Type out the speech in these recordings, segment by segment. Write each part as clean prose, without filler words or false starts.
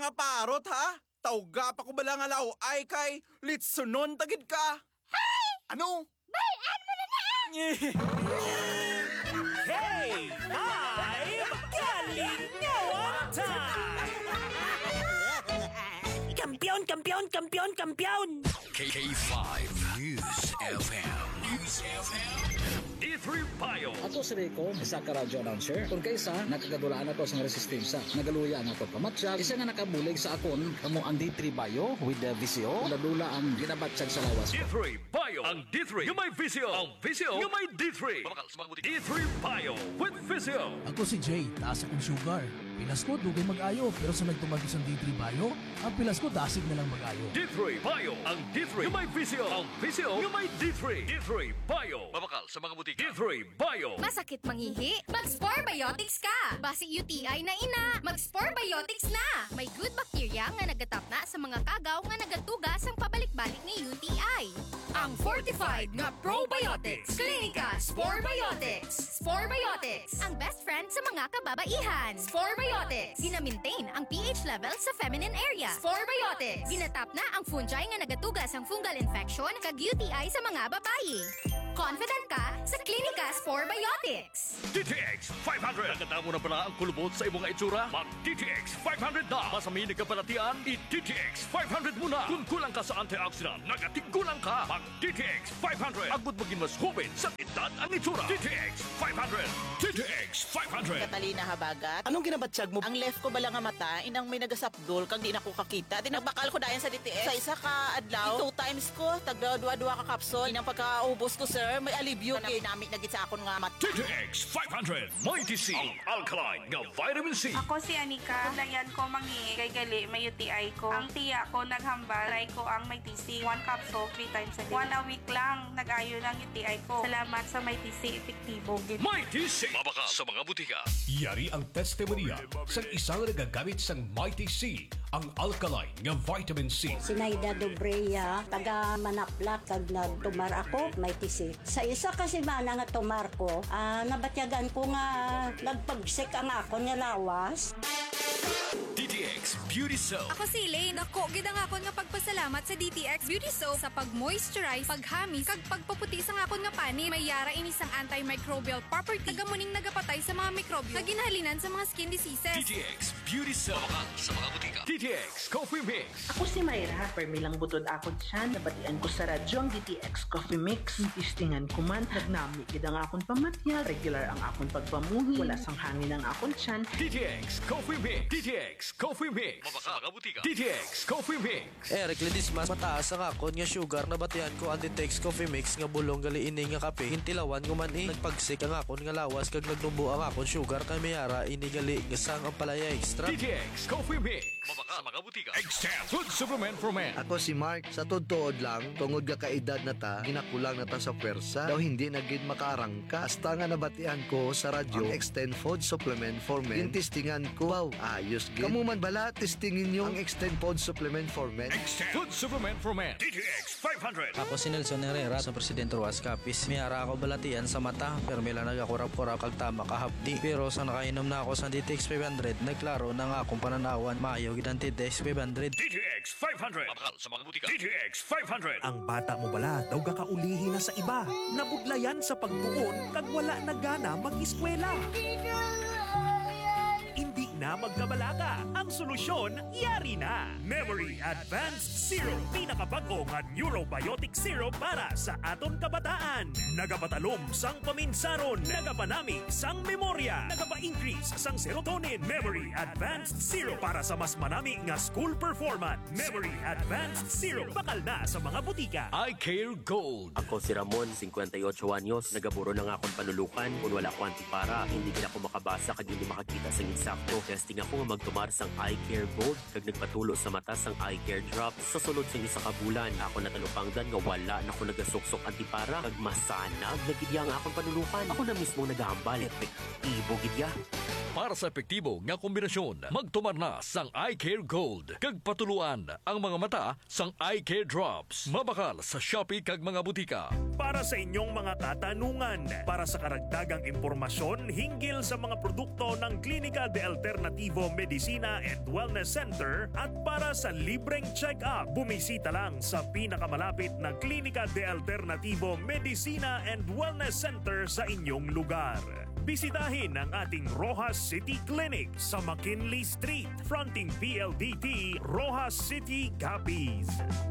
nga parot ha? Tawga pa ko bala nga lao ay kay litsunon tagid ka. Hay! Ano? Bayan mo na na! Hey! I'm Kalingawan Time! Kampiyon, kampiyon, kampiyon, kampiyon! K5 News FM. News FM. E3 Bio. Ako si Rico, isa ka radio announcer. Kung kaysa, nakagadulaan ako sa resistensya. Nagaluya ang ako pamatsyag. Isa nga nakabulig sa akon, kamo ang D3 Bio with the VCO. Ladula ang ginabatsyag sa lawas ko. D3 Bio. Ang D3 yung may Visio. Ang Visio yung may D3. D3 Bio with Visio. Ako si Jay, taas akong sugar. Pilas ko, dugay mag-ayo. Pero sa nagtumagos ang D3 Bio, ang pilas ko, dasig na lang mag-ayo. D3 Bio. Ang D3 yung may Visio. Ang Visio yung may D3. D3 Bio. Mabakal sa mga butika. D3 Bio. Masakit mangihi? Mag-Spore Biotics ka! Basi UTI na ina, mag-Spore Biotics na! May good bacteria nga nagatap na sa mga kagaw nga nagatugas ang pabalik-balik ni UTI. Ang fortified nga probiotics. Clinica Spore Biotics. Spore Biotics, ang best friend sa mga kababaihan. Spore Biotics, gina-maintain ang pH level sa feminine area. Spore Biotics, ginatap na ang fungi nga nagatugas ang fungal infection kag UTI sa mga babae. Confident ka sa Clinica Spore Biotics. DTX 500. Nakatamo na pala ang kulubot sa imong itsura? Mag DTX 500 na. Masaminig ka palatian, i-DTX 500 muna. Kung kulang ka sa antioxidant, nagatigulang ka. Mag DTX 500. Agud maging mas hubin sa edad ang itsura. DTX 500. DTX 500. Catalina Habagat. Anong ginabatsyag mo? Ang left ko bala nga mata, inang may nagasapdol kang di na ko kakita. Nagbakal ko dayan sa DTX. Sa isa ka adlaw, 2 times ko, tagdua-dua ka kapsol. Inang pagkaubos ko sir, may alibyo kay nami nagit sa akon nga mata. DTX 500. Mighty C. Ang alkaline nga vitamin C. Ako si Anika. Dayan ko mangi kay gali may UTI ko. Ang tiya ko naghambal, try ko ang may TC. 1 capsule 3 times a day. 1 a week lang nag-ayo ng UTI ko. Salamat sa may TC epektibo. Mighty C. Mabaka sa mga butika. Yari ang testimonya sa isang nagagamit sang Mighty C, ang alkaline nga vitamin C. Sinaida Dobreya, taga Manaplak, kag nagtumar ako, may tisi. Sa isa kasi mana nga tumar ko, nabatyagan ko nga nagpagsik ang ako nga lawas. DTX Beauty Soap. Ako si Elaine. Dako, gidang akon nga pagpasalamat sa DTX Beauty Soap sa pag-moisturize, paghamis, kag pagpaputi sa akon nga pani. May yara ini sang antimicrobial property. Tagamuning nagapatay sa mga mikrobyo na ginahalinan sa mga skin diseases. DTX Beauty Soap. Mabaka sa mga butika. DTX Coffee Mix. Ako si Mayra. Permilang butod ako siya. Nabatian ko sa radyo ang DTX Coffee Mix. Tistingan ko man. Nagnami gidang akon pamatya. Regular ang akon pagpamuhi. Wala sang hangin ang akon siyan. DTX Coffee Mix. DTX Coffee Mix. Mabaka mga butika. DTX Coffee Mix. Eric Ledismas, mataas ang akon nga sugar na batian ko ang DTX Coffee Mix nga bulong gali ini nga kape. Hintilawan ko man nagpagsik ang akon nga lawas kag nagnubo ang akon sugar kay mayara ini gali nga sang ang palaya extra. DTX Coffee Mix. Mabaka sa mga butika. Extend Food Supplement for Men. Ako si Mark, sa tuod lang, tungod ka kaedad na ta, ginakulang na ta sa pwersa, daw hindi nagid makaarangka. Hasta nga nabatian ko sa radyo, ang Extend Food Supplement for Men. Tintistingan ko, wow, ayos gid. Kamu man bala, testingin nyo ang Extend Food Supplement for Men. Extend Food Supplement for Men. DTX 500. Ako si Nelson Herrera, sa Presidente Ruas Capiz. Miyara ako balatian sa mata, pero may lang nagakurap-kurap kag tama kahapdi. Pero sa nakainom na ako sa DTX 500, nagklaro na nga akong pananawan, maayaw gid ang DTX 500. DTX 500. Mabakal sa mga butika. DTX 500. Ang bata mo bala, daw kakaulihin na sa iba. Nabudlayan sa pagtuon, kag wala na gana mag-eskwela. Hindi na magkabalaka. Ang solusyon, yari na. Memory Advanced Syrup. Pinakabago nga Neurobiotic Syrup para sa aton kabataan. Nagapatalom sang paminsaron. Nagapanami sang memorya. Nagapa-increase sang serotonin. Memory Advanced Syrup para sa mas manami nga school performance. Memory Advanced Syrup. Bakal na sa mga butika. I Care Gold. Ako si Ramon, 58 anyos. Nagaburo na nga akong panulukan. Kung wala ko antipara, hindi din ako makabasa kag hindi makakita sa insakto. Testing ako nga magtumar sang Eye Care Gold kag nagpatulo sa mata sang Eye Care Drops. Sa sulod sang isa ka bulan, ako natalupangdan nga wala na ko nagasuksok antipara kag masanag na gidya nga akong panulukan. Ako na mismo nagahambal. Epektibo gidya. Para sa epektibo nga kombinasyon, magtumar na sang Eye Care Gold. Kag patuluan ang mga mata sang Eye Care Drops. Mabakal sa Shopee kag mga butika. Para sa inyong mga katanungan, para sa karagdagang impormasyon hinggil sa mga produkto ng Klinika de Alternativo Medicina and Wellness Center at para sa libreng check-up, bumisita lang sa pinakamalapit na Klinika de Alternativo Medicina and Wellness Center sa inyong lugar. Bisitahin ang ating Rojas City Clinic sa McKinley Street, fronting PLDT, Rojas City, Capiz.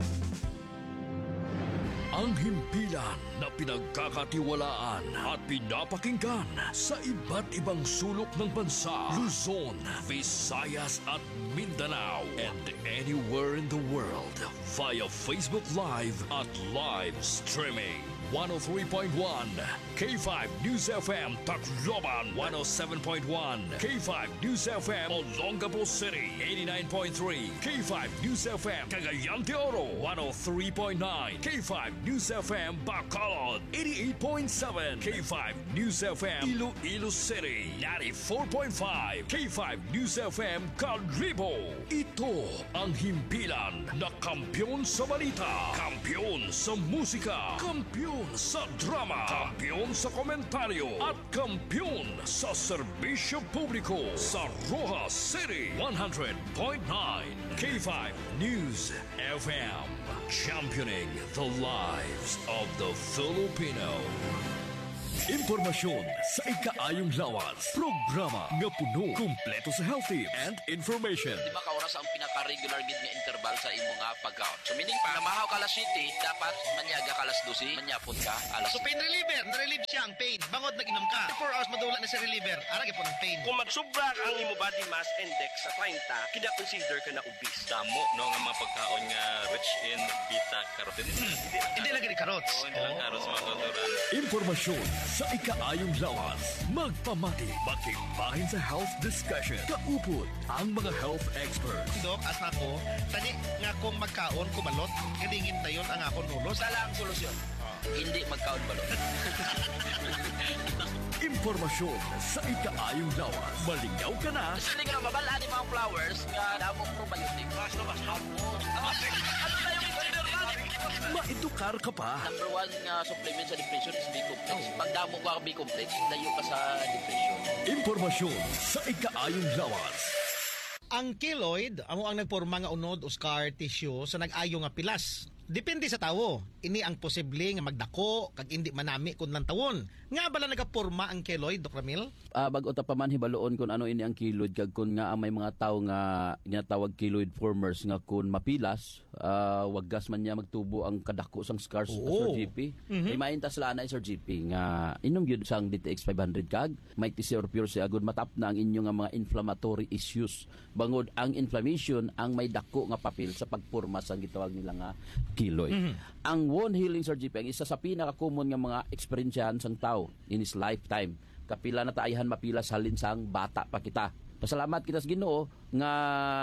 Ang himpilan na pinagkakatiwalaan at pinapakinggan sa iba't ibang sulok ng bansa, Luzon, Visayas at Mindanao, and anywhere in the world via Facebook Live at live streaming. 103.1 K5 News FM Tacloban, 107.1 K5 News FM Olongapo City, 89.3 K5 News FM Cagayan de Oro, 103.9 K5 News FM Bacolod, 88.7 K5 News FM Iloilo City, 94.5 K5 News FM Calibo. Ito ang himpilan na kampiyon sa balita, kampiyon sa musika, kampiyon sa drama, kampiyon sa komentaryo at kampiyon sa serbisyo publiko sa Rojas City. 100.9 K5 News FM, championing the lives of the Filipino. Impormasyon sa ikaayong lawas. Programa nga puno, kumpleto sa health tips and information. Di ba kauras ang pinaka-regular gid nga interval sa imo nga pagkaon? So meaning pa, namahaw ka alas 7, dapat manyaga ka alas 12, manyapon ka alas 7. So pain reliever, na-relieve siya ang pain. Bangod nag-inom ka. 4 hours madula na si reliever, aragi po ng pain. Kung magsubra ang imo body mass index sa 30, kina-consider ka na obese. Damo, no, nga mga pagkaon nga rich in beta-carotene. Hindi lang gani carrots. Oo, hindi lang carrots, mga kauturan. Informasyon sa ikaayong lawas. Magpamati, makibahin sa health discussion. Kaupod ang mga health experts. Dok, as ako, tani nga kung magkaon kumalot, kadingin tayon ang akong nulos. Sala ang solusyon. Hindi magkaon balot. Impormasyon sa ikaayong lawas. Malingaw ka na. Kasi hindi ka na mabalaan yung mga flowers nga damong probiotic. Mas hapon. Ano na yung consider lang? Maedukar ka pa. Number 1 nga supplement sa depression is B-complex. Pag damo ka B-complex, layo ka sa depression. Impormasyon sa ikaayong lawas. Ang keloid, amo ang nagporma nga unod o scar tissue sa nag-ayo nga pilas. Depende sa tawo. Ini ang posible nga magdako kag indi manami kun lang tawon. Nga bala nagaporma ang keloid, Dr. Ramil? Bago ta pa man hibaloon kung ano ini ang keloid kag kun nga may mga tawo nga ginatawag keloid formers nga kun mapilas, waggas man niya magtubo ang kadako sang scars sa Sir GP. May maintas la na Sir GP nga inom gyud sang DTX 500 kag may TC or pure siya good matap na ang inyo nga mga inflammatory issues. Bangod ang inflammation ang may dako nga papel sa pagporma sang gitawag nila nga keloid. Ang wound healing Sir GP ang isa sa pinaka-common nga mga eksperyensyahan sang tao in his lifetime. Kapila na taayahan mapilas halin sang bata pa kita. Pasalamat kita sa Ginoo nga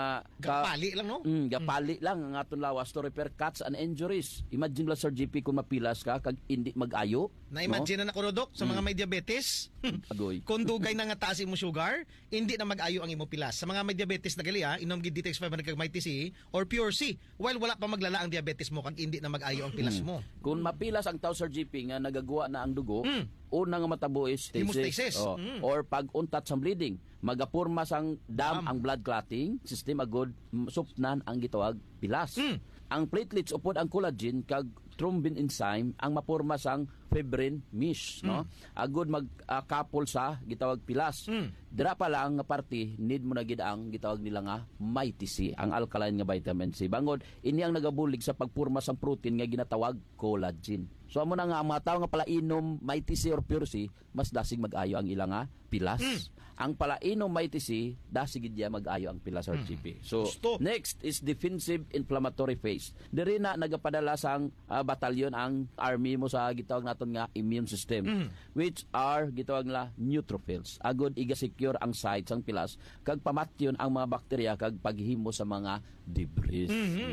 gapali lang no? Gapali lang ang aton lawas to repair cuts and injuries. Imagine lang Sir GP kung mapilas ka kag hindi mag-ayo. Na-imagine na ako Dok sa mga may diabetes. Agoy. Kung dugay na nga taas imo sugar, hindi na mag-ayo ang imo pilas. Sa mga may diabetes na gali inom gid DTX 500 kag may TC or Pure C. While wala pa maglala ang diabetes mo kag hindi na mag-ayo ang pilas mo. Kung mapilas ang tao Sir GP nga nagagawa na ang dugo, una nga matabo is hemostasis. Or pag untat sa bleeding, magaporma sang dam ang blood clotting system agod supnan ang gitawag pilas. Ang platelets upod ang collagen kag thrombin enzyme ang maporma sang fibrin mesh, no? Agod magkapol sa gitawag pilas. Dira pa lang nga parte need mo na gid ang gitawag nila nga MyTC, ang alkaline nga vitamin C. Bangod ini ang nagabulig sa pagporma sang protein nga ginatawag collagen. So amo na nga ang mga tao nga pala inom MyTC or Pure C, mas dasig mag-ayo ang ilang nga pilas. Ang pala inom MyTC, dasig gid ya mag-ayo ang pilas or GP. So next is defensive inflammatory phase. Diri na nagapadala sang batalyon ang army mo sa gitawag naton nga immune system, which are gitawag na neutrophils. Agod igasik ma-secure ang site sang pilas kag pamatyon ang mga bakterya kag paghimo sa mga debris.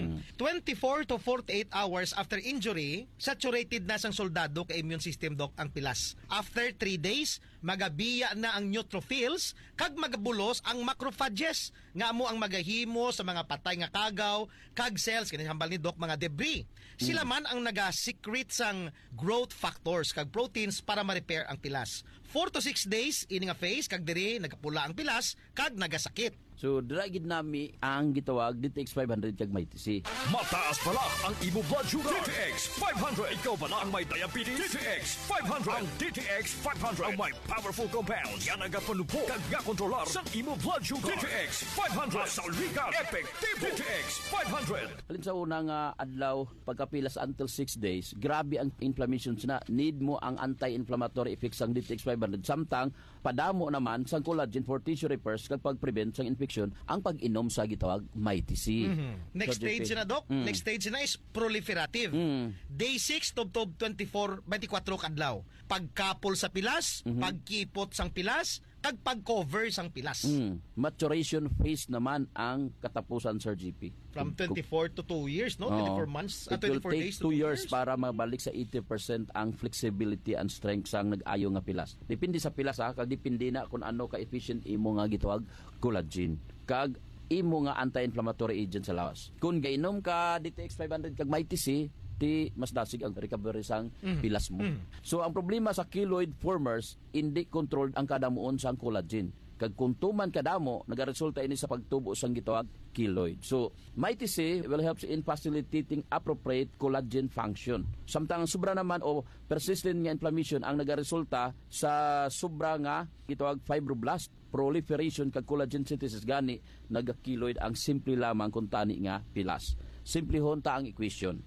24 to 48 hours after injury, saturated na sang soldado ka immune system doc ang pilas. After 3 days, magabiya na ang neutrophils kag magabulos ang macrophages nga amo ang magahimo sa mga patay nga kagaw kag cells kini hambal ni doc mga debris. Sila man ang naga-secrete sang growth factors kag proteins para ma-repair ang pilas. 4 to 6 days ini nga phase kag diri nagapula ang pilas kag nagasakit. So, diragid nami ang gitawag DTX 500 kag may TC. Mataas pala ang imo blood sugar. DTX 500. Ikaw ba na ang may diabetes? DTX 500. Ang DTX 500 ang may powerful compounds yan nagapanupo kag nga kontrolar sa imo blood sugar. DTX 500. Sauligan. Epektibo. DTX 500. Alin sa unang adlaw pagkapilas until 6 days, grabe ang inflammation na. Need mo ang anti-inflammatory effects ng DTX 500. Samtang padamo naman sang collagen for tissue repairs kag pag-prevent sang infection ang pag-inom sa gitawag MyTC. Next stage na doc, next stage na is proliferative. Day 6 to 24 kadlaw. Pagkapol sa pilas, pagkipot sang pilas, kag pag-cover sang pilas. Maturation phase naman ang katapusan, Sir GP. From 24 to 2 years, no? 24 months, It will 24 take days to 2 years para mabalik sa 80% ang flexibility and strength sang nag-ayo nga pilas. Depende sa pilas kag depende na kung ano ka-efficient imo nga gitawag collagen. Kag imo nga anti-inflammatory agent sa lawas. Kung gainom ka DTX 500 kag MyTC, mas dasig ang recovery sang pilas mo. So ang problema sa keloid formers, hindi controlled ang kadamuon sang collagen. Kag kung tuman kadamo, nagaresulta ini sa pagtubo sang gitawag keloid. So, MyTC will help in facilitating appropriate collagen function. Samtang sobra naman o persistent nga inflammation ang nagaresulta sa sobra nga gitawag fibroblast proliferation kag collagen synthesis gani nagakeloid ang simple lamang kung tani nga pilas. Simplihon ta ang equation.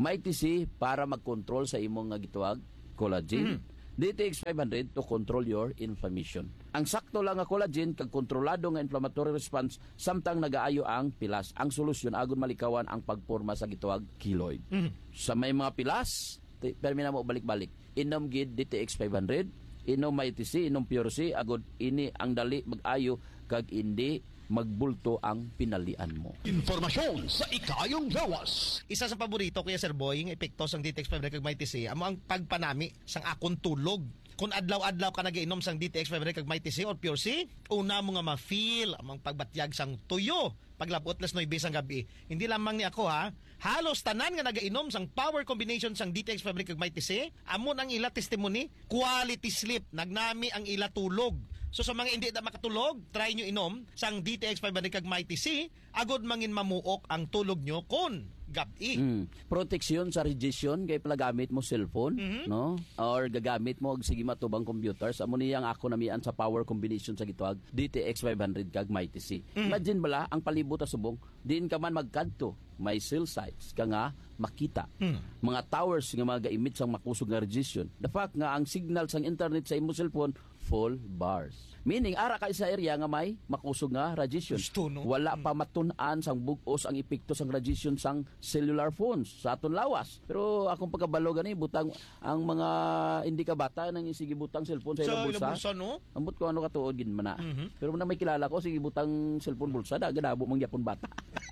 MyTC para mag-control sa imong nga gitawag collagen. DTX 500 to control your inflammation. Ang sakto lang nga collagen kag kontrolado nga inflammatory response samtang nagaayo ang pilas. Ang solusyon agon malikawan ang pagporma sa gitawag keloid. Sa may mga pilas, permina mo balik-balik. Inom gid DTX 500, inom MyTC, inom Pure C agod ini ang dali mag-ayo kag indi magbulto ang pinalian mo. Informasyon sa ikayong lawas. Isa sa paborito kuya Sir Boy, ang epekto sang DTX 500 kag MyTC, amo ang pagpanami sang akon tulog. Kung adlaw-adlaw ka nagainom sang DTX 500 kag MyTC or Pure C, una mo nga ma-feel amang pagbatyag sang tuyo paglabot las 9 sang gabi. Hindi lamang ni ako halos tanan nga nagainom sang power combination sang DTX 500 kag MyTC, amon ang ila testimony, quality sleep, nagnami ang ila tulog. So sa mga hindi na makatulog, try nyo inom sang DTX 500 kag MyTC, agod mangin mamuok ang tulog nyo kon gabi. Proteksyon sa radiation kay palagamit mo cellphone, no? Or gagamit mo og sige matubang computers, amo niyang ako namian sa power combination sa gitawag DTX 500 kag MyTC. Imagine bala ang palibot sa subong, diin ka man magkadto, may cell sites ka nga makita. Mga towers nga mag-emit sang makusog nga radiation. The fact nga ang signal sang internet sa imong cellphone full bars. Meaning, ara ka sa area nga may makusog nga radiation. Wala pa matun-an sang bugos ang epekto sang radiation sang cellular phones sa aton lawas. Pero akong pagkabalo gani, butang ang mga hindi ka bata nang sige butang cellphone sa ilang bulsa. No? Ambot ko ano katuod gin man na. Pero na may kilala ko, sige butang cellphone bulsa, ganabo mang yapon bata.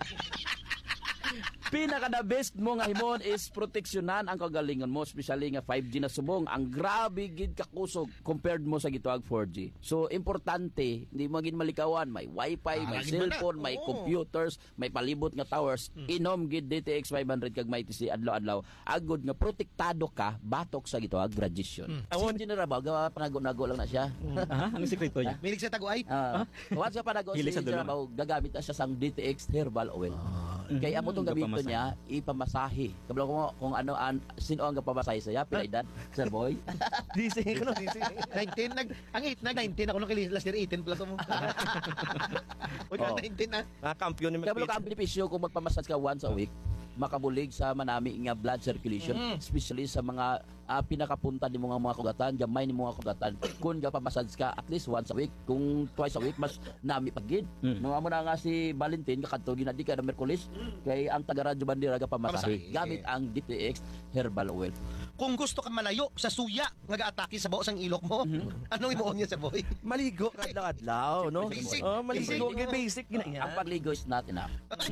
Pinaka the best mo nga himon is proteksyonan ang kagalingon mo, especially nga 5G na subong. Ang grabe gid kakusog compared mo sa gitawag 4G. So importante, hindi mo gid malikawan, may wifi, may cellphone, may computers, may palibot nga towers. Inom gid DTX 500 kag MyTC adlaw-adlaw. Agod nga protektado ka batok sa gitawag radiation. Awon din ra ba gawa panago-nago lang na siya. Ano sekreto niya? Milig sa taguay. Once sa panago siya gagamit na siya sang DTX herbal oil. Kaya amo tong gamito niya ipamasahe. Kabalo kung ano sino ang gapamasahe saya Pilaydan, Sir Boy. DC ko 19 ang 8 19 ako no kay last year 18 plus mo. O 19 na. Kampiyon ni Kabalo ka ang benepisyo kung magpamassage ka once a week, makabulig sa manami nga blood circulation, especially sa mga pinakapunta ni mga kugatan, gamay ni mga kugatan. Kung gapamassage ka at least once a week, kung twice a week mas nami pagid. Mga mo na nga si Valentin kakadto ginadi ka na Merkulis kay ang taga Radyo Bandera gapamasahe gamit ang DTX herbal oil. Kung gusto ka malayo sa suya nga gaatake sa baos ang ilok mo, anong imuon niya sa boy? Maligo kadlaw-adlaw, no? Basic. Maligo basic gina. Ang pagligo is not enough.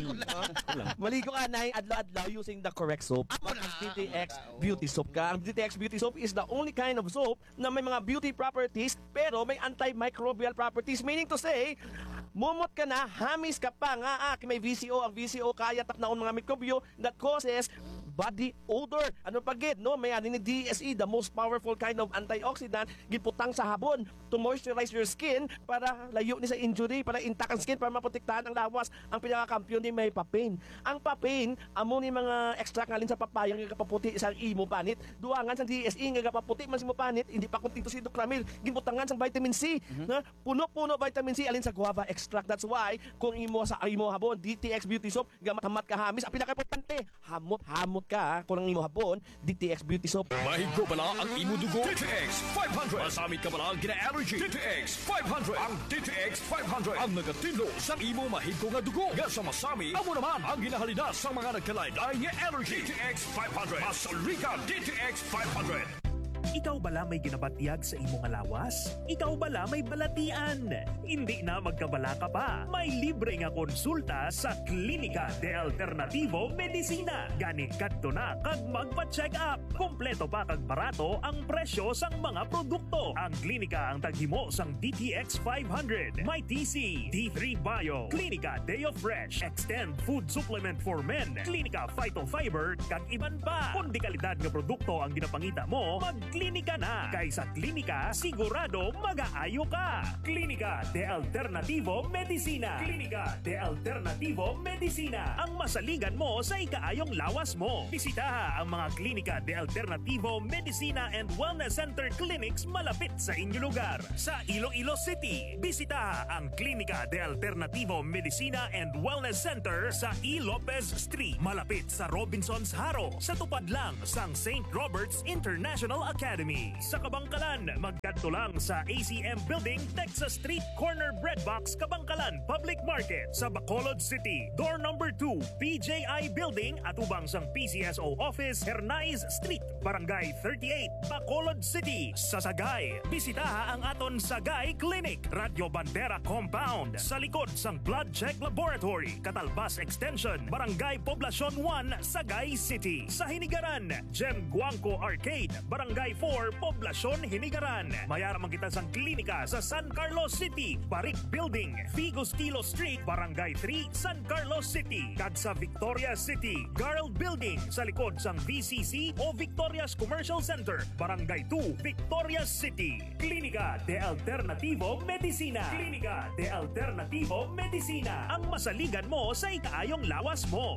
Maligo ka na adlaw-adlaw using the correct soap. Ang DTX Beauty Soap ka. Ang DTX Beauty Soap is the only kind of soap na may mga beauty properties pero may antimicrobial properties, meaning to say mumot ka na, hamis ka pa nga may VCO. Ang VCO kaya tapnaon mga mikrobyo that causes body odor. Ano pagid, no? May ani ni DSE, the most powerful kind of antioxidant, giputang sa habon to moisturize your skin para layo ni sa injury, para intact ang skin, para maprotektahan ang lawas. Ang pinakakampiyon ni may papain. Ang papain, amo ni mga extract ngalin sa papayang nga kapaputi sa imo panit. Duangan sa DSE nga kapaputi man sa imo panit, hindi pa kuntito si Docramil, giputangan sa vitamin C. Na puno-puno vitamin C alin sa guava extract. That's why kung imo sa imo habon, DTX Beauty Soap, gamat-hamat ka hamis, ang pinaka-importante, hamot ka kung ang imo habon, DTX Beauty Soap. Mahigo bala ang imo dugo. DTX 500. Masamit ka bala ang gina-allergy. DTX 500. Ang DTX 500 ang nagatindlo sa imo mahigo nga dugo. Nga sa masami, amo naman ang ginahalidas sa mga nagkalain-lain nga allergy. DTX 500. Masalika DTX 500. Ikaw bala may ginabatyag sa imong lawas? Ikaw bala may balatian? Hindi na magkabala ka pa. May libre nga konsulta sa Klinika de Alternativo Medicina. Ganit kadto na kag magpa-check up. Kompleto pa kag barato ang presyo sang mga produkto. Ang klinika ang taghimo sang DTX 500, May TC, D3 Bio, Klinika Deo Fresh, Extend Food Supplement for Men, Klinika Phytofiber kag iban pa. Kung di kalidad nga produkto ang ginapangita mo, Klinika na. Kay sa klinika, sigurado mag-aayo ka. Klinika de Alternativo Medicina. Klinika de Alternativo Medicina. Ang masaligan mo sa ikaayong lawas mo. Bisitaha ang mga Klinika de Alternativo Medicina and Wellness Center Clinics malapit sa inyong lugar. Sa Iloilo City, bisitaha ang Klinika de Alternativo Medicina and Wellness Center sa E. Lopez Street. Malapit sa Robinson's Haro. Sa tupad lang sang St. Robert's International Academy. Sa Kabangkalan, magkadto lang sa ACM Building, Texas Street, Corner Breadbox, Kabangkalan Public Market. Sa Bacolod City, door number 2, PJI Building at ubang sang PCSO Office, Hernais Street, Barangay 38, Bacolod City. Sa Sagay, bisitaha ang aton Sagay Clinic, Radio Bandera Compound, sa likod sang Blood Check Laboratory, Catalbas Extension, Barangay Poblacion 1, Sagay City. Sa Hinigaran, Gem Guangco Arcade, Barangay 4, Poblacion, Hinigaran. Mayaraman kita sang klinika sa San Carlos City, Barik Building, Figo Stilo Street, Barangay 3, San Carlos City. Kag sa Victoria City, Garland Building, sa likod sang VCC o Victoria's Commercial Center, Barangay 2, Victoria City. Klinika de Alternativo Medicina. Klinika de Alternativo Medicina. Ang masaligan mo sa ikaayong lawas mo.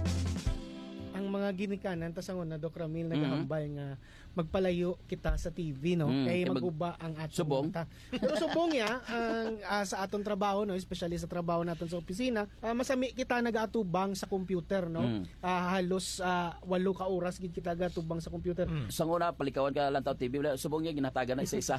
Ang mga ginikanan tasangon na Doc Ramil nagahambal nga magpalayo kita sa TV, no? Kay maguba ang atong subong. mata. Pero subong ya ang sa atong trabaho, no, especially sa trabaho naton sa opisina, masami kita nagaatubang sa computer, no? Halos 8 ka oras gid kita gatubang sa computer. Sang una palikawan ka lang taw TV, subong niya ginatagan na isa-isa.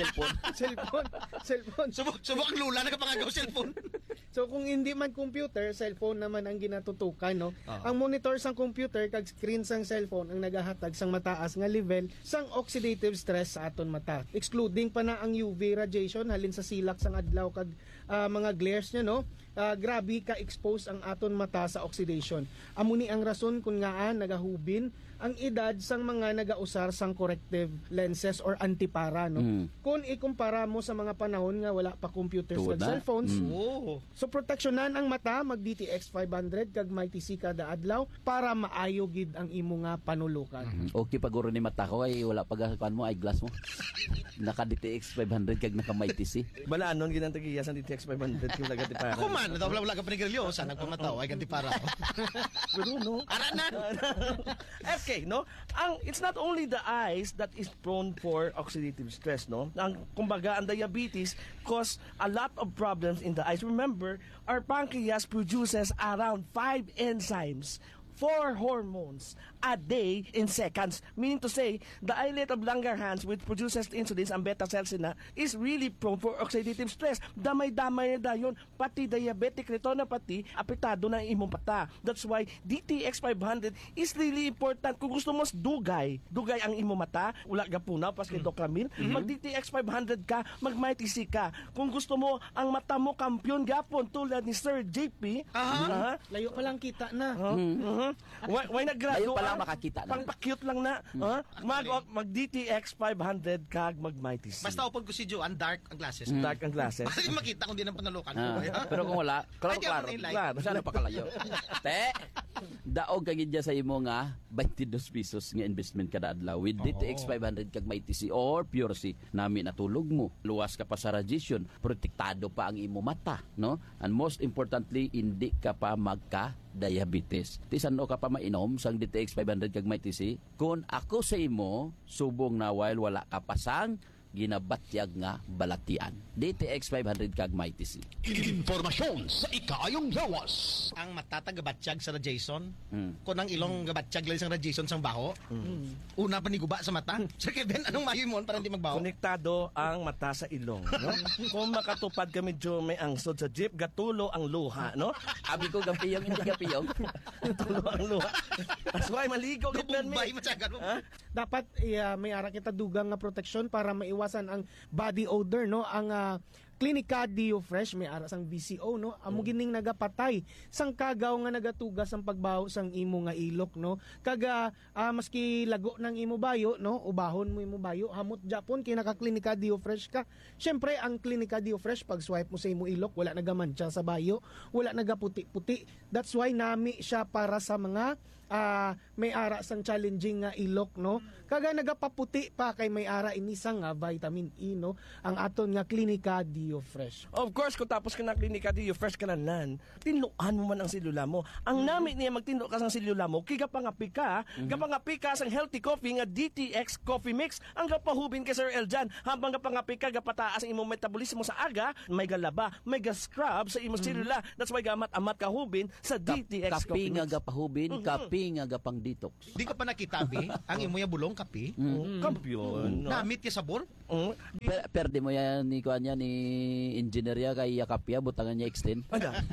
Cellphone. Subok ang lula nagapangagaw cellphone. So kung hindi man computer, cellphone naman ang ginatutukan, no? Ang monitor sang computer kag screen sang cellphone ang nagahatag sang mataas nga level sang oxidative stress sa aton mata. Excluding pa na ang UV radiation halin sa silak sang adlaw kag mga glares niya, no? Grabe ka expose ang aton mata sa oxidation. Amo ni ang rason kung ngaan nagahubin ang edad sang mga nagausar sang corrective lenses or antipara, no? Kung ikumpara mo sa mga panahon nga wala pa computers kag cellphones, so proteksyonan ang mata, mag DTX 500 kag may TC kada adlaw para maayo gid ang imo nga panulukan. Okay paguro ni mata ko ay wala pagakuan mo eyeglass mo. Naka DTX 500 kag naka may TC. Balaanon ginang tagiya sa DTX 500 kung nagati para. Ako man, wala ka panigarilyo sa nagpamataw ay ganti para. Pero no. Aranan. Okay, no? It's not only the eyes that is prone for oxidative stress, no? Kumbaga, ang diabetes cause a lot of problems in the eyes. Remember, our pancreas produces around 5 enzymes. 4 hormones a day in seconds. Meaning to say, the islet of Langerhans, which produces insulin and beta-cells na, is really prone for oxidative stress. Damay-damay na yun. Pati diabetic retinopathy, apektado na ang imong mata. That's why DTX 500 is really important. Kung gusto mo dugay ang imong mata, wala gapunaw, pas kay Doc Ramil, mag DTX 500 ka, mag Mighty C ka. Kung gusto mo ang mata mo kampiyon gapon tulad ni Sir JP, layo pa lang kita na. Why nag-graduate? Layo pa lang makakita na. Pang-cute lang na. Mag DTX 500 kag mag Mighty C. Basta upod ko si Joe, ang dark ang glasses. Dark ang glasses. Basta yung makita kung di ng panalukan. Pero kung wala, klaro. Sana pa kalayo. Te, daog kagid sa imo nga 22 pesos nga investment kada adlaw with DTX 500 kag Mighty C or Pure C. Nami natulog mo. Luwas ka pa sa radiation, protektado pa ang imo mata, no? And most importantly, hindi ka pa magka-diabetes. Tisano ka pa mainom sang DTX 500 kag Mighty C? Kung ako sa imo, subong na while wala ka pasang ginabatyag nga balatian. DTX 500 kag Mighty C. Informasyon sa ikaayong lawas. Ang matatagabatsyag sa radiation, kung ang ilong gabatsyag lang sa radiation sang baho, una pa ni guba sa mata. Sir Kevin, anong mayo mo para hindi magbaho? Konektado ang mata sa ilong, no? Kung makatupad ka medyo may angsod sa jeep, gatulo ang luha, no? Abi ko gapiyong, hindi gapiyong. Gatulo ang luha. That's why maligo gitnan mi. Dapat may ara kita dugang nga protection para maiwasan ang body odor, no? Ang Clinica Dio Fresh may ara sang BCO, no? Amo gining nagapatay sang kagaw nga nagatugas ang pagbaho sang imo nga ilok, no? Kaga maski lago ng imo bayo, no? Ubahon mo imo bayo, hamot Japon kay naka Clinica Dio Fresh ka. Syempre ang Clinica Dio Fresh pag swipe mo sa imo ilok, wala nagamancha sa bayo, wala nagaputi-puti. That's why nami siya para sa mga may ara sang challenging nga ilok, no? Kaga nagapaputi pa kay may ara inisang nga vitamin E, no? Ang aton nga Clinica Dio Fresh. Of course, kung tapos ka na Clinica Dio Fresh ka nan, tinluan mo man ang selula mo. Ang nami niya magtinlo ka sang selula mo, kapangapi ka sang healthy coffee nga DTX Coffee Mix. Ang gapahubin kay Sir Eljan, habang gapangapi ka, gapataas ang imong metabolismo sa aga, may galaba, may ga-scrub sa imong selula. That's why gamat-amat kahubin sa DTX Coffee Mix. Kapi nga gapahubin, kapi nga gapang detox. Di ka pa nakitabi ang imo ya bulong kapi? Kampiyon. Namit ya sabor? Perde mo yan ni kuanya ni engineer ya kay Yakapia, butangan niya extend.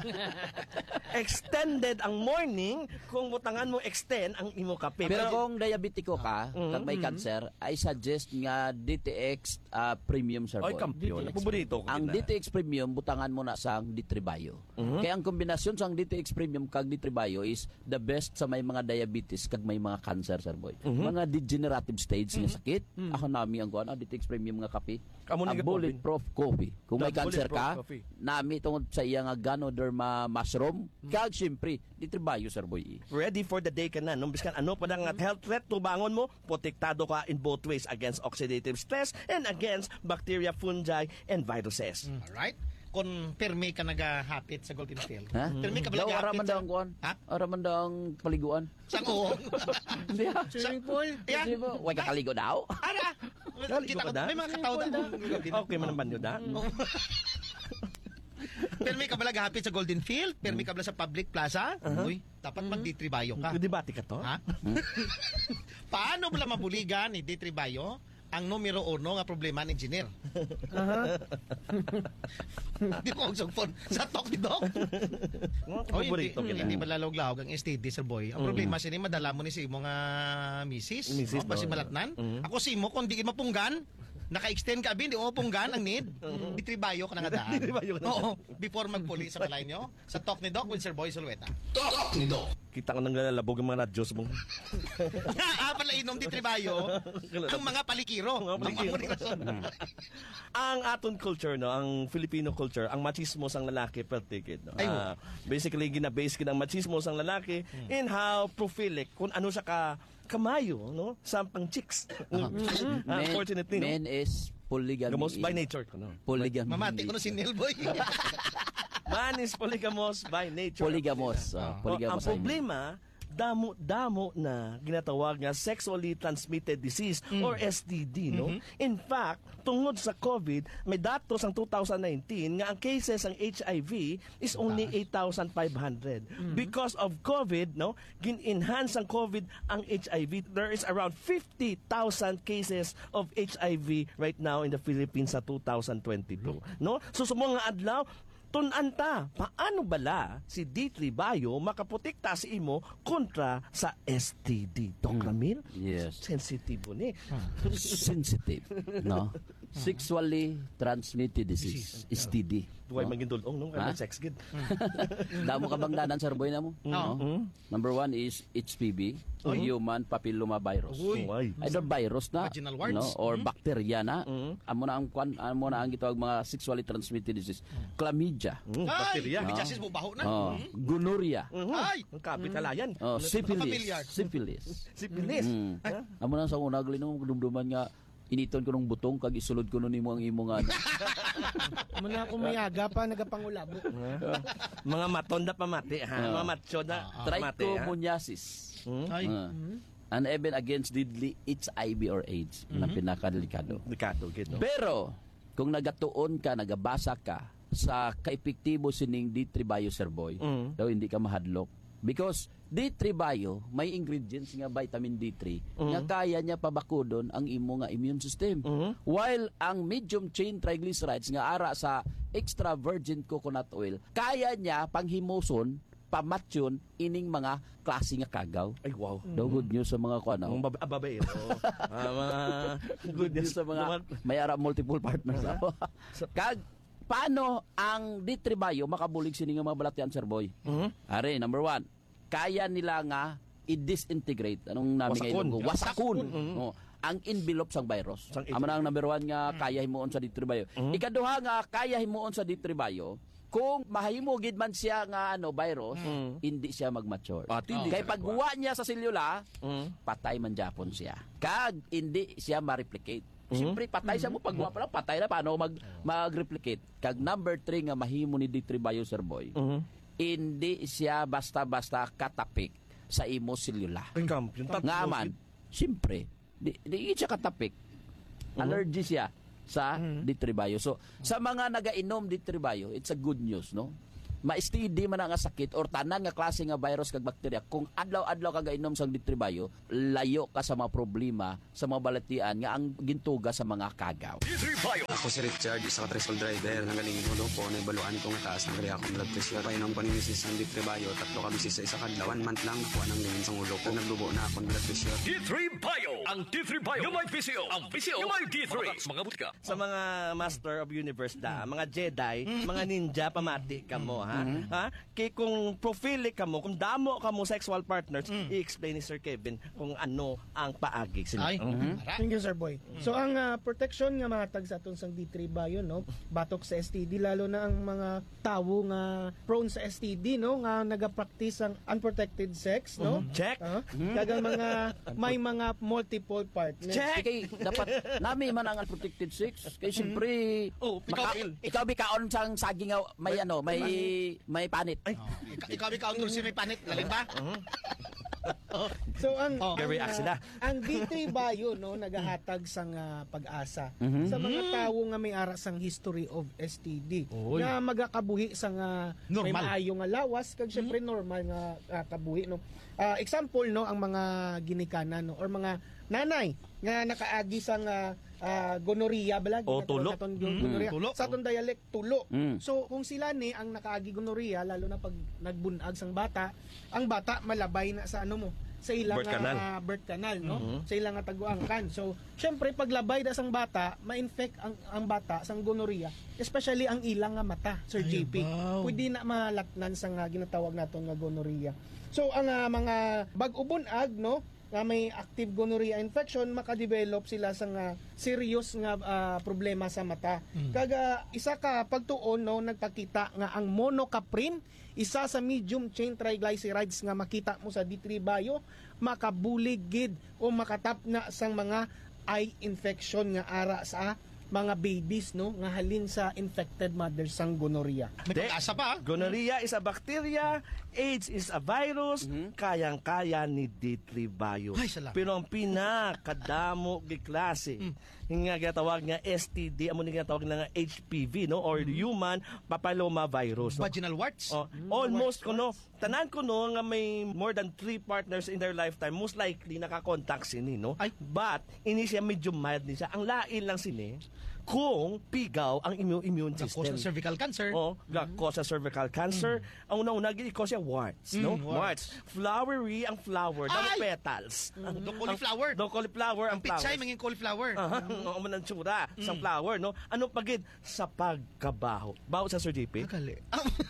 Extended ang morning kung butangan mo extend ang imo kape. Pero kung diabetiko ka, kag may cancer, I suggest nga DTX Premium Sir Boy. Ay, kampiyon. Paborito ko. Ang DTX Premium, butangan mo na sang Ditribayo. Kaya ang kombinasyon sang DTX Premium kag Ditribayo is the best sa may mga diabetes kag may mga cancer, Sir Boy. Mga degenerative stage nga sakit, ako nami ang kuan, DTX Premium nga kape. Ang bulletproof coffee. Kung may cancer ka, nami tungod sa iya nga Ganoderma mushroom, kag syempre, Ditribayo, Sir Boy. Ready for the day ka na. Nung biskan ano pa nga health threat tubangon mo, protektado ka in both ways against oxidative stress and against bacteria, fungi, and viruses. Alright. Kung permi ka nagahapit sa Golden Field. Permi ka ba nagahapit sa... Araman daw ang paliguan. Sa kuwang. Swimming pool. Huwag ka kaligo daw. Ara! May mga katao daw. Okay man ang banyo da. Permi ka ba nagahapit sa Golden Field? Permi ka ba sa public plaza? Uy, dapat mag-ditribayo ka. Debate ka to? Ha? Paano ba mabuligan ni ditribayo ang numero 1 nga problema ng engineer? Di ko magsugpon sa talk ni Doc. Hindi malalog-lahog ang STD, Sir Boy. Ang problema siya madala mo ni si mo nga misis. Basi malatnan. Ako si mo, kung di mapunggan, naka-extend ka, di mo punggan ang need. Ditribayo ka na nga daan. Oo, before magpuli sa balay nyo. Sa talk ni Doc with Sir Boy Sulweta. Talk ni Doc! Kita ko nang nalalabog ang mga radyos mo. Pala inom ditribayo ang mga palikiro. Ang aton culture, no, ang Filipino culture, ang machismo sang lalaki pertikid. No? Basically, ginabase kin ang machismo sang lalaki in how prophilic, kung ano siya kamayo, no? Sampang chicks. Unfortunately, men is polygamous by nature. No? Polygamous. Mamati ko na si Neil Boy. Man is polygamous by nature. Polygamous. Ang problema, damo na ginatawag nga sexually transmitted disease or STD, no? In fact, tungod sa COVID, may datos ang 2019 nga ang cases ang HIV is only 8,500. Because of COVID, no, gin-enhance ang COVID ang HIV. There is around 50,000 cases of HIV right now in the Philippines sa 2022, no? So sa mga adlaw, tunanta, paano bala si D3 Bio makaprotekta sa imo kontra sa STD? Dok Ramil? Yes. Sensitibo ni. Sensitive, no? Sexually transmitted disease, STD. Duway magindulong nung ano sex gid. Damo ka bang danan sa boy na mo? No? Number 1 is HPV, human papilloma virus. Either virus na, no, or bacteria na. Amo na ang gitawag mga sexually transmitted disease. Chlamydia. Bacteria. Chlamydiasis mo baho na. Gonorrhea. Ay, ang kapitalayan. Syphilis. Amo na sa una gali nung dumduman nga initon ko nung butong kag isulod ko nun imo ang imo nga. Muna kumayaga pa nagapangulabo. Mga matonda pa mati ha. Mga macho na trichomoniasis. And even against deadly HIV or AIDS na pinakadelikado. Delikado gid, no? Pero kung nagatuon ka, nagabasa ka sa kaepektibo sining D3 Bio Sir Boy, daw hindi ka mahadlok. Because D3 Bio, may ingredients nga vitamin D3 nga kaya niya pabakudon ang imo nga immune system. While ang medium chain triglycerides nga ara sa extra virgin coconut oil, kaya niya panghimuson, pamatyon ining mga klase nga kagaw. Ay wow. Good news sa mga kuan. Babaero. Good news sa mga may ara multiple partners. Kag paano ang D3 Bio makabulig sini nga mga balatian Sir Boy? Are, number 1, kaya nila nga i-disintegrate. Anong namin ngayon? Wasakun. Ang envelope sang virus. Amo na ang number 1 nga kaya himuon sa D3 Bio. Ikaduha nga kaya himuon sa D3 Bio, kung mahimugid man siya nga virus, hindi siya mag-mature. Kaya pagguwa niya sa selula, patay man Japon siya. Kag hindi siya ma-replicate. Siyempre, patay siya mo. Pagguwa pa lang, patay na. Paano mag-replicate? Kag number 3 nga mahimo ni D3 Bio Sir Boy, hindi siya basta-basta katapik sa imo selula. Nga man, siyempre, di siya katapik. Allergy siya sa D3 Bio. So, sa mga nagainom D3 Bio, it's a good news, no? Ma-STD man nga sakit or tanan nga klase nga virus kag bakterya, kung adlaw-adlaw ka gainom sang D3 Bio, layo ka sa mga problema sa mga balatian nga ang gintuga sa mga kagaw. Ako si Richard, isa ka tricycle driver. Nagaling ko po, naibaluan ko nga taas ng akong blood pressure. Painom ko ni Mrs. ng D3 Bio, 3 kami sa isa kadlaw. 1 month lang, nakuha ng lingin sa ulo ko. Nagdubo na akong blood pressure. D3 Bio! Ang D3 Bio yung may PCO. Ang PCO yung may D3. Mga butika. Sa mga Master of Universe mga Jedi, mga ninja, pamati ka mo, ha? Kaya kung profile ka mo, kung damo ka mo sexual partners, i-explain ni Sir Kevin kung ano ang paagi sila. Thank you, Sir Boy. So, ang protection nga matag sa atong sang D3 Bio, no? Batok sa STD, lalo na ang mga tawo nga prone sa STD, no? Nga nagapractice ang unprotected sex, no? Check. Kagang may mga multiple partners. Check! Kaya dapat nami man ang unprotected sex. Kaya siyempre, ikaw bikaon sang saging may panit. Ikaw kaon si may panit, galing ba? So ang D3 Bio, no, nagahatag sang pag-asa sa mga tawo nga may ara sang history of STD nga magakabuhi sang may maayo nga lawas kag syempre normal nga kabuhi, no. Example, no, ang mga ginikanan, no, or mga nanay nga nakaagi sang gonorrhea bala tulo. Sa atong dialect tulo. So kung sila ni ang nakaagi gonorrhea, lalo na pag nagbunag sang bata, ang bata malabay na sa sa ilang birth canal, no? Sa ilang taguangkan. So syempre paglabay da sang bata, ma-infect ang bata sang gonorrhea, especially ang ilang nga mata, Sir JP. Pwede na malatnan sang ginatawag naton nga gonorrhea. So ang mga bag-ubunag, no, nga may active gonorrhea infection, makadevelop sila sa serious nga problema sa mata. Kaga isa ka pagtuon, no, nagpakita nga ang monocaprin, isa sa medium chain triglycerides nga makita mo sa D3 Bio, makabulig gid o makatap na sang mga eye infection nga ara sa mga babies no nga halin sa infected mothers sang gonorrhea. May pag-asa pa. Gonorrhea is a bacteria, AIDS is a virus, kayang-kaya ni D3 Bio. Ay, salamat. Pero ang pinakadamo gi klase, nga gatawag nga STD, amo ni gatawag nga HPV, no, or human papilloma virus. No? Vaginal warts. Oh, almost kuno tanan kuno nga may more than 3 partners in their lifetime, most likely nakakontak sini, no? But ini siya medyo mild ni siya. Ang lain lang sini kung pigaw ang immune system. Cause cervical cancer. Oh, cause cervical cancer. Ang unang-una gini cause warts, no? Warts. Flowery ang flower, the petals. The cauliflower. The cauliflower ang flowers. Pichay manging cauliflower. Oo man ang tsura sa flower, no? Ano pagid sa pagkabaho? Baho sa Sir JP? Akali.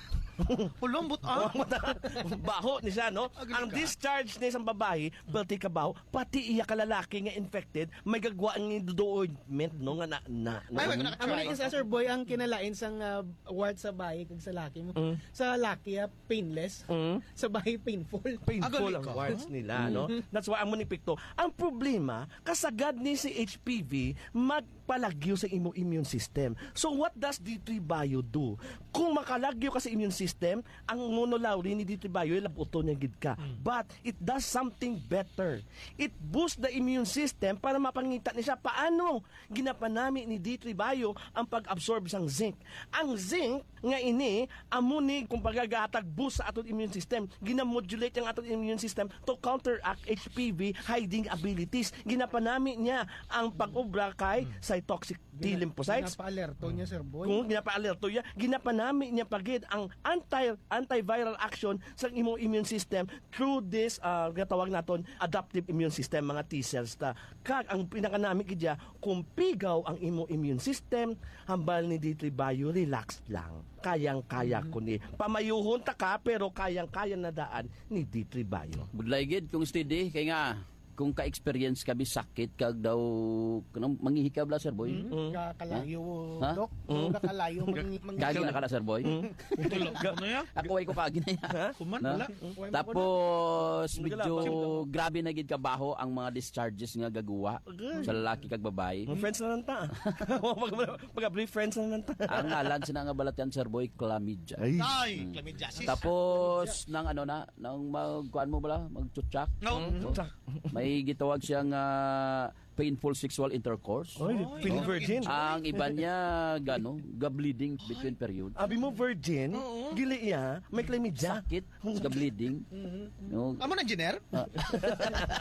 Pulong baho ni siya, no? Ang discharge ni isang babae, balti ka baho, pati iya ka lalaki nga infected, may gagwa ang ointment, no? Nga Ang sa Sir Boy, ang kinalain sang wart sa bahay kag sa laki mo. Sa laki, painless. Sa bahay, painful. Painful ang warts nila, no? That's why ang munipikto. Ang problema, kasagad ni si HPV, magpalagyo sa immune system. So what does D3 Bio do? Kung makalagyo ka sa immune system, ang monolaurin ni D3 Bio, labuto niya gid ka. But it does something better. It boosts the immune system para mapangita ni siya paano ginapanami ni D3 Bio ang pag-absorb sang zinc. Ang zinc nga ini amuni kung pagagatag boost sa aton immune system, ginamodulate ang aton immune system to counteract HPV hiding abilities. Ginapanami niya ang pag-obra kay cytotoxic T lymphocytes. Ginapa-alerto niya, Sir Boy. Kung ginapa-alerto niya, ginapanami niya pagid ang antiviral action sa imong immune system through this gatawag naton adaptive immune system, mga T cells ta. Kag ang pinakanami kidya, kung pigaw ang imong immune system, hambal ni D3 Bio, relax lang. Kayang-kaya ko ni. Pamayuhon ta ka, pero kayang-kaya na daan ni D3 Bio. Budlaygid kung steady, kay nga, kung ka-experience ka sakit kag daw manghihikab la Sir Boy. Kakalayo, Ha? Dok. Kakalayo, Kagi na ka na Sir Boy. Ako ay ko kagi na yan. Kuman, Na? wala. Tapos medyo grabe na gid kabaho ang mga discharges nga gagawa sa lalaki kag babae. Friends na lang ta. Pag-brief friends na lang ta. Ang ngalan sina nga balat yan Sir Boy, chlamydia. Ay, chlamydiasis. Tapos nang ano na, nang magkuan mo bala, magtutsak. No. May gitawag siyang painful sexual intercourse. Feeling virgin. Ang iba niya ga-bleeding between period. Abi mo virgin, gili iya, may chlamydia. Sakit, ga-bleeding. No. Amo na engineer?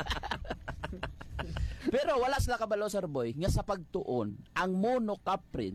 Pero wala sila kabalo Sir Boy nga sa pagtuon ang monocaprin